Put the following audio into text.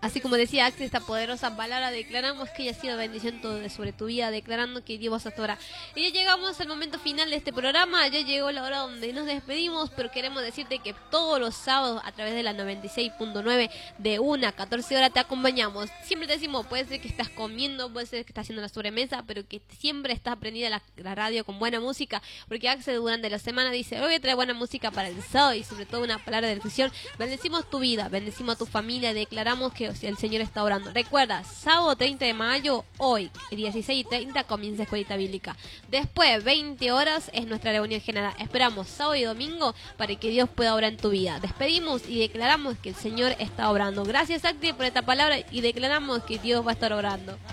Así como decía Axel, esta poderosa palabra, declaramos que haya sido bendición sobre tu vida, declarando que Dios va a actuar. Y ya llegamos al momento final de este programa, ya llegó la hora donde nos despedimos, pero queremos decirte que todos los sábados a través de la 96.9 de 1 a 14 horas te acompañamos. Siempre te decimos, puede ser que estás comiendo, puede ser que estás haciendo la sobremesa, pero que siempre estás prendida la radio con buena música, porque Axel durante la semana dice, hoy trae buena música para el sábado y sobre todo una palabra de bendición. Bendecimos tu vida, bendecimos a tu familia, declaramos que el Señor está orando. Recuerda, sábado 30 de mayo, hoy, 16:30, comienza Escuelita Bíblica. Después, 20 horas, es nuestra reunión general. Esperamos sábado y domingo para que Dios pueda obrar en tu vida. Despedimos y declaramos que el Señor está obrando. Gracias, Acti, por esta palabra y declaramos que Dios va a estar obrando.